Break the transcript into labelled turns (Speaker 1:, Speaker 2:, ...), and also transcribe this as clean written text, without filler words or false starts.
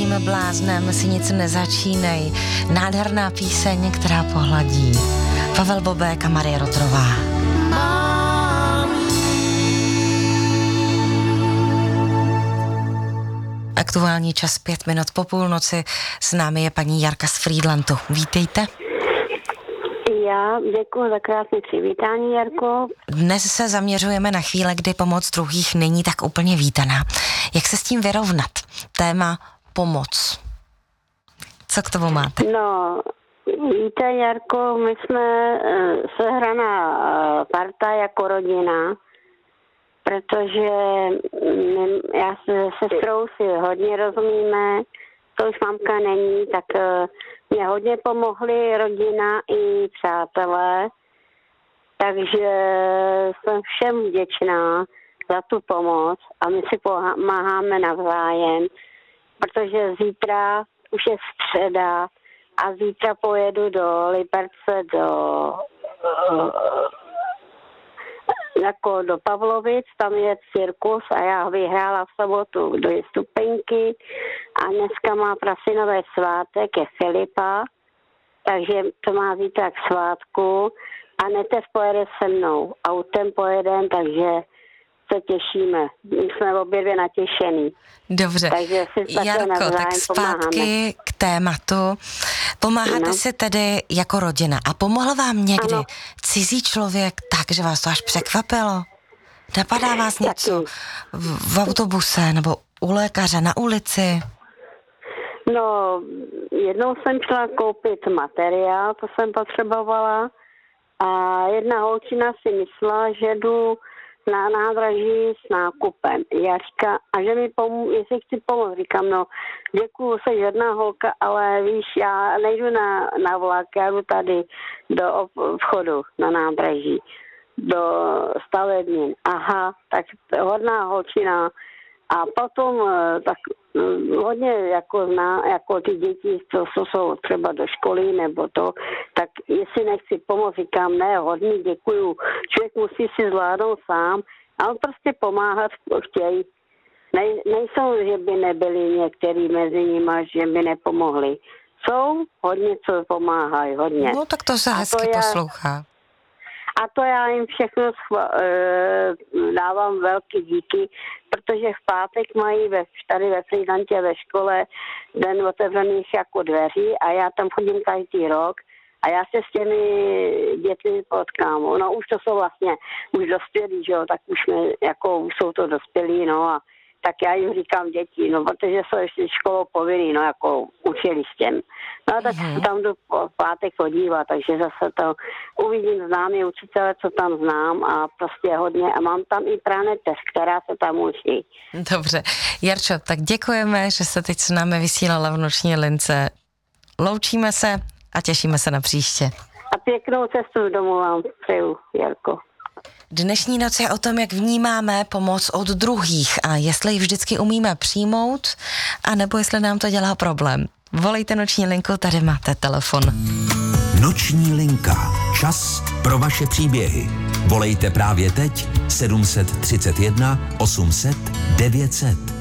Speaker 1: Mým bláznem si nic nezačínej. Nádherná píseň, která pohladí. Pavel Bobek a Marie Rotrová. Aktuální čas 5 minut po půlnoci. S námi je paní Jarka z Frýdlantu. Vítejte.
Speaker 2: Já děkuji za krásné přivítání, Jarko.
Speaker 1: Dnes se zaměřujeme na chvíle, kdy pomoc druhých není tak úplně vítaná. Jak se s tím vyrovnat? Téma pomoc. Co k tomu máte?
Speaker 2: No, víte, Jarko, my jsme sehraná parta jako rodina, protože já se sestrou si hodně rozumíme, to už mamka není, tak mě hodně pomohli rodina i přátelé, takže jsem všem vděčná za tu pomoc a my si pomáháme navzájem, protože zítra už je středa a zítra pojedu do Liberce, do Pavlovic, tam je cirkus a já vyhrála v sobotu 2 stupenky a dneska má prasinové svátek, je Filipa, takže to má zítra k svátku a Netev pojede se mnou, autem pojedem, takže se těšíme. My jsme obě dvě natěšený.
Speaker 1: Dobře.
Speaker 2: Takže si
Speaker 1: Jarko, tak zpátky k tématu. Pomáháte si tedy jako rodina a pomohl vám někdy cizí člověk tak, že vás to až překvapilo? Napadá vás něco v autobuse nebo u lékaře na ulici?
Speaker 2: No, jednou jsem šla koupit materiál, to jsem potřebovala a jedna holčina si myslela, že jdu na nádraží s nákupem. Já říkám, a že mi jestli chci pomoct. Říkám, no, děkuju, jsi jedna holka, ale víš, já nejdu na vlak, já jdu tady do vchodu na nádraží, do stavebnin. Aha, tak hodná holčina. A potom tak hodně jako ty děti, co jsou třeba do školy nebo to, tak jestli nechci pomoct, říkám, ne, hodně děkuju. Člověk musí si zvládnout sám, ale prostě pomáhat chtějí. Nejsou, že by nebyli některý mezi nimi, že by nepomohli. Jsou, hodně co pomáhají, hodně.
Speaker 1: No tak to se hezky poslouchá.
Speaker 2: A to já jim všechno dávám velký díky, protože v pátek mají tady ve Frýdlantě ve škole den otevřených jako dveří a já tam chodím každý rok a já se s těmi dětmi potkám. No už to jsou vlastně už dospělí, že jo, tak už jsou to dospělí, no a tak já jim říkám děti, no protože jsou ještě školou povinný, no jako učilištěm. No tak tam jdu v pátek podívat, takže zase to uvidím známý učitele, co tam znám a prostě hodně a mám tam i praneteř, která se tam učí.
Speaker 1: Dobře. Jarčo, tak děkujeme, že se teď s námi vysílala v noční lince. Loučíme se a těšíme se na příště.
Speaker 2: A pěknou cestu domů vám přeju, Jarko.
Speaker 1: Dnešní noc je o tom, jak vnímáme pomoc od druhých a jestli ji vždycky umíme přijmout, anebo jestli nám to dělá problém. Volejte noční linku, tady máte telefon.
Speaker 3: Noční linka. Čas pro vaše příběhy. Volejte právě teď 731 800 900.